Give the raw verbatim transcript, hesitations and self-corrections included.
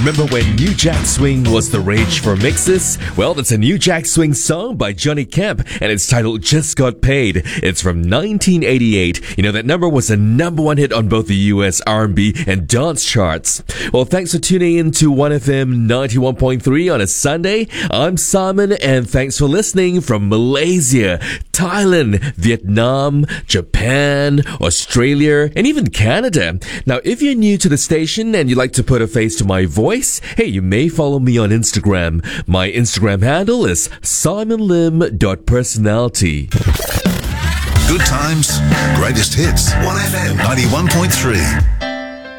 Remember when New Jack Swing was the rage for mixes? Well, that's a New Jack Swing song by Johnny Kemp, and it's titled Just Got Paid. It's from nineteen eighty-eight. You know, that number was a number one hit on both the U S R and B and dance charts. Well, thanks for tuning in to one F M ninety-one point three on a Sunday. I'm Simon, and thanks for listening from Malaysia, Thailand, Vietnam, Japan, Australia, and even Canada. Now, if you're new to the station and you'd like to put a face to my voice, hey, you may follow me on Instagram. My Instagram handle is simon lim dot personality. Good times, greatest hits. one F M ninety-one point three.